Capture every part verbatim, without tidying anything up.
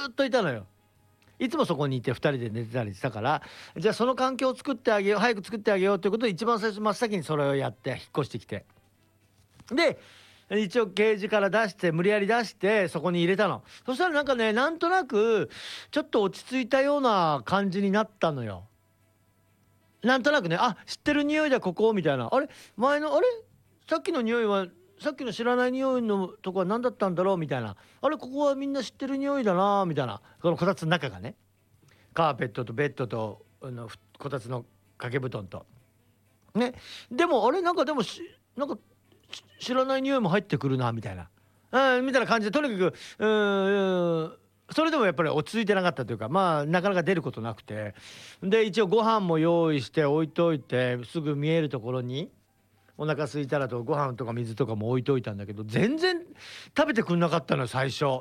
っといたのよ。いつもそこにいてふたりで寝てたりしたから、じゃあその環境を作ってあげよう、早く作ってあげようということで一番最初真っ先にそれをやって引っ越してきて、で一応ケージから出して無理やり出してそこに入れたの。そしたらなんかね、なんとなくちょっと落ち着いたような感じになったのよ。なんとなくね、あ、知ってる匂いだここみたいな、あれ前のあれさっきの匂いはさっきの知らない匂いのとこは何だったんだろうみたいな、あれここはみんな知ってる匂いだなみたいな、このこたつの中がね、カーペットとベッドとあのふこたつの掛け布団とね。でもあれなんかでもしなんかし知らない匂いも入ってくるなみたいな、うん、みたいな感じでとにかくうーんそれでもやっぱり落ち着いてなかったというか、まあなかなか出ることなくて、で一応ご飯も用意して置いといてすぐ見えるところにお腹空いたらとご飯とか水とかも置いといたんだけど、全然食べてくんなかったのよ最初。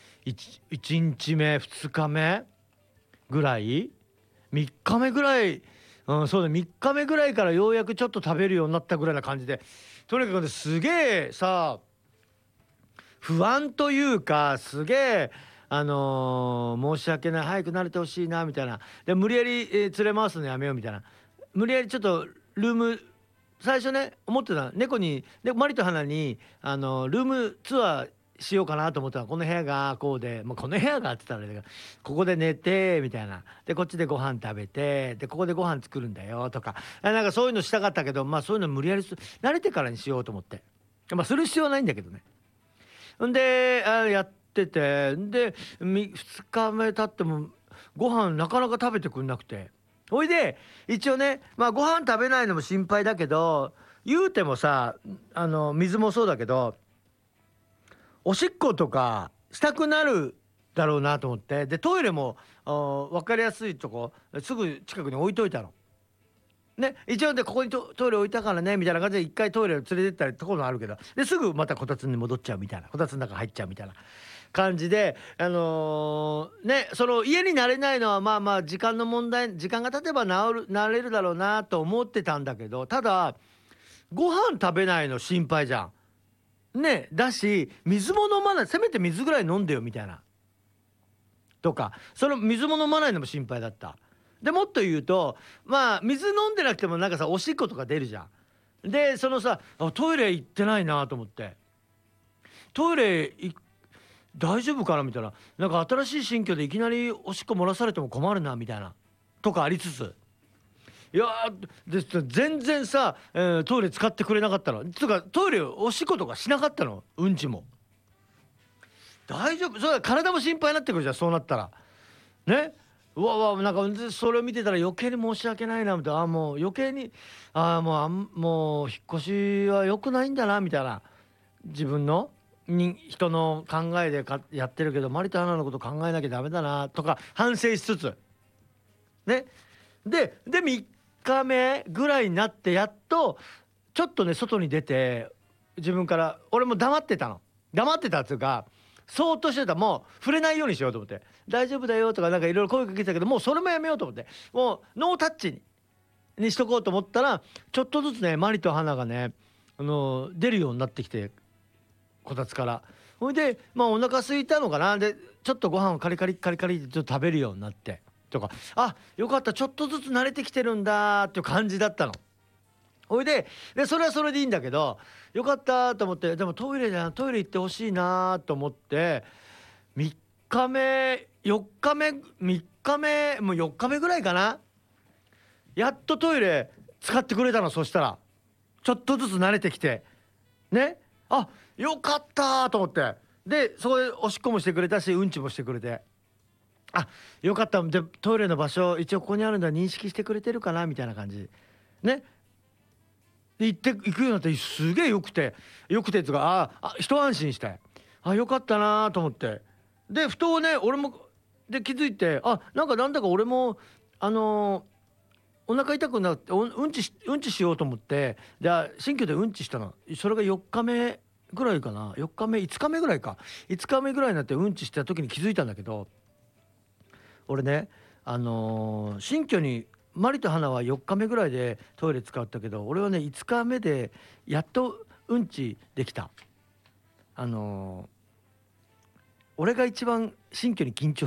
1, いちにちめふつかめぐらい、みっかめぐらい、うん、そうだみっかめぐらいからようやくちょっと食べるようになったぐらいな感じで、とにかくねすげえさ不安というか、すげえあのー申し訳ない、早く慣れてほしいなみたいな、で無理やり、えー連れ回すのやめようみたいな、無理やりちょっとルーム最初ね思ってた、猫にでマリと花にあのルームツアーしようかなと思ったら、この部屋がこうで、もうこの部屋がって言ったらあれだけど、ここで寝てみたいな、でこっちでご飯食べて、でここでご飯作るんだよとか、あなんかそういうのしたかったけど、まあそういうの無理やりす慣れてからにしようと思って、まあする必要はないんだけどね。んであやってて、でみふつかめ経ってもご飯なかなか食べてくんなくて、ほいで一応ね、まあご飯食べないのも心配だけど、言うてもさあの水もそうだけどおしっことかしたくなるだろうなと思って、でトイレもあ分かりやすいとこすぐ近くに置いといたの。ね、一応でここにトトイレ置いたからねみたいな感じで一回トイレを連れてったりところもあるけど、ですぐまたこたつに戻っちゃうみたいな、こたつの中入っちゃうみたいな感じで、あのーね、その家に慣れないのはまあまあ時間の問題、時間が経てば治る慣れるだろうなと思ってたんだけど、ただご飯食べないの心配じゃん。ね、だし水も飲まない、せめて水ぐらい飲んでよみたいなとか、その水も飲まないのも心配だった。でもっと言うとまあ水飲んでなくてもなんかさおしっことか出るじゃん。でそのさあトイレ行ってないなと思って、トイレい大丈夫かなみたいな、なんか新しい新居でいきなりおしっこ漏らされても困るなみたいなとかありつつ、いやーで全然さ、えートイレ使ってくれなかったのつうか、トイレおしっことかしなかったの、うんちも。大丈夫それは体も心配になってくるじゃんそうなったらね。うわうわなんかそれを見てたら余計に申し訳ないなみたいな、あもう余計にあーもうあんもう引っ越しは良くないんだなみたいな、自分のに人の考えでかやってるけどマリとアナのこと考えなきゃダメだなとか反省しつつね。ででみっかめぐらいになってやっとちょっとね外に出て、自分から俺も黙ってたの、黙ってたっていうかそーっとしてた、もう触れないようにしようと思って、大丈夫だよとかなんかいろいろ声かけてたけど、もうそれもやめようと思って、もうノータッチににしとこうと思ったら、ちょっとずつねマリと花がねあの出るようになってきて、こたつから。ほいでまあお腹空いたのかな、でちょっとご飯をカリカリカリカリってちょっと食べるようになってとか、あよかったちょっとずつ慣れてきてるんだっていう感じだったの。ほいででそれはそれでいいんだけど、よかったと思って、でもトイレじゃんトイレ行ってほしいなと思って、みっかめよっかめみっかめもうよっかめぐらいかな、やっとトイレ使ってくれたの。そしたらちょっとずつ慣れてきてね、あよかったと思って、でそこでおしっこもしてくれたしうんちもしてくれて、あよかった、でトイレの場所一応ここにあるんだ認識してくれてるかなみたいな感じね。で行って行くようになってすげえよくてよくてつうか、ああ一安心して、あよかったなと思って、でふとね俺もで気づいて、あなんかなんだか俺もあのーお腹痛くなっておうんちしうんちしようと思って、じゃあ新居でうんちしたの、それがよっかめぐらいかな、よっかめいつかめぐらいか、いつかめぐらいになってうんちした時に気づいたんだけど、俺ねあのー新居にマリと花はよっかめぐらいでトイレ使ったけど、俺はねいつかめでやっとうんちできた。あのー俺が一番新居に緊張